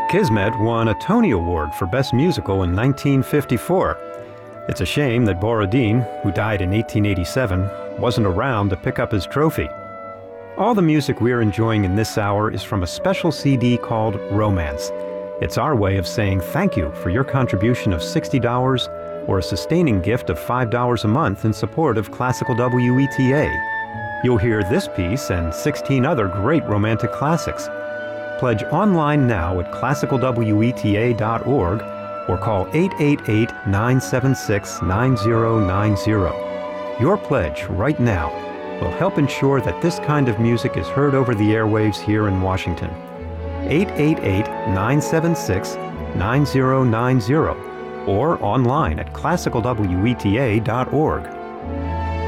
Kismet won a Tony Award for Best Musical in 1954. It's a shame that Borodin, who died in 1887, wasn't around to pick up his trophy. All the music we're enjoying in this hour is from a special CD called Romance. It's our way of saying thank you for your contribution of $60 or a sustaining gift of $5 a month in support of Classical WETA. You'll hear this piece and 16 other great romantic classics. Pledge online now at classicalweta.org or call 888-976-9090. Your pledge right now will help ensure that this kind of music is heard over the airwaves here in Washington. 888-976-9090 or online at classicalweta.org.